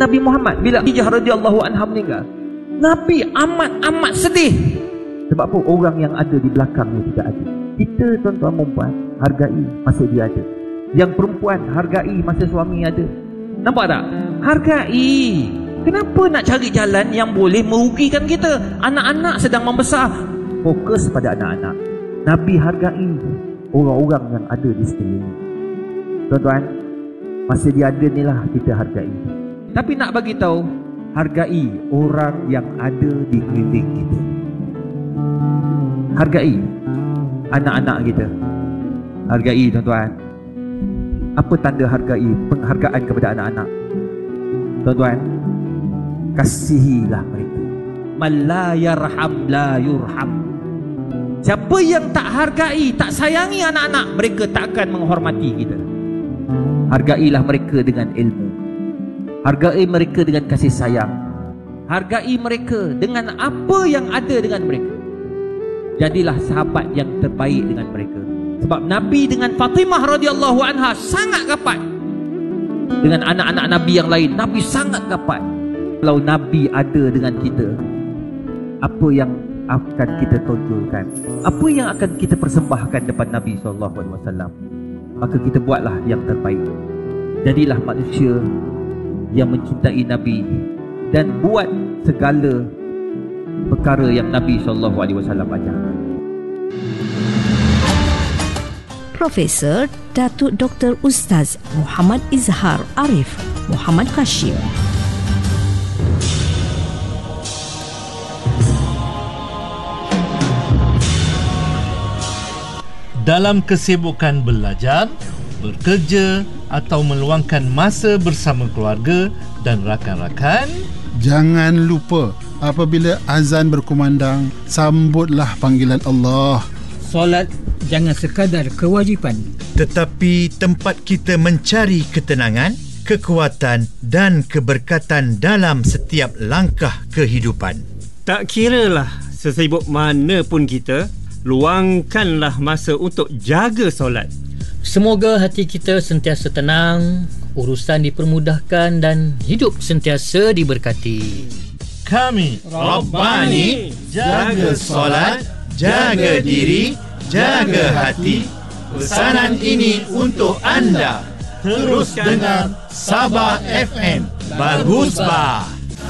Nabi Muhammad bila Khadijah radhiyallahu anha meninggal, Nabi amat sedih. Sebab apa? Orang yang ada di belakangnya tidak ada. Kita tuan-tuan perempuan hargai masa dia ada. Yang perempuan hargai masa suami ada. Nampak tak? Hargai. Kenapa nak cari jalan yang boleh merugikan kita? Anak-anak sedang membesar, fokus pada anak-anak. Nabi hargai orang-orang yang ada di sekeliling. Tuan-tuan, masa dia ada ni lah kita hargai. Tapi nak bagi tahu, hargai orang yang ada di keliling kita. Hargai anak-anak kita. Hargai tuan-tuan. Apa tanda hargai? Penghargaan kepada anak-anak. Tuan-tuan, kasihilah mereka. Man la yarham la yurham. Siapa yang tak hargai, tak sayangi anak-anak, mereka tak akan menghormati kita. Hargailah mereka dengan ilmu. Hargai mereka dengan kasih sayang. Hargai mereka dengan apa yang ada dengan mereka. Jadilah sahabat yang terbaik dengan mereka. Sebab Nabi dengan Fatimah radhiyallahu anha sangat rapat. Dengan anak-anak Nabi yang lain, Nabi sangat rapat. Kalau Nabi ada dengan kita, apa yang akan kita tonjolkan? Apa yang akan kita persembahkan depan Nabi SAW? Maka kita buatlah yang terbaik. Jadilah manusia yang mencintai Nabi dan buat segala perkara yang Nabi SAW ajarkan. Profesor Datuk Dr. Ustaz Muhammad Izhar Arif Muhammad Kashir. Dalam kesibukan belajar, bekerja atau meluangkan masa bersama keluarga dan rakan-rakan, jangan lupa apabila azan berkumandang, sambutlah panggilan Allah. Solat jangan sekadar kewajipan, tetapi tempat kita mencari ketenangan, kekuatan dan keberkatan dalam setiap langkah kehidupan. Tak kiralah sesibuk mana pun kita, luangkanlah masa untuk jaga solat. Semoga hati kita sentiasa tenang, urusan dipermudahkan dan hidup sentiasa diberkati. Kami Rabbani, jaga solat, jaga diri, jaga hati. Pesanan ini untuk anda. Terus dengar Sabah FM. Bagus bah.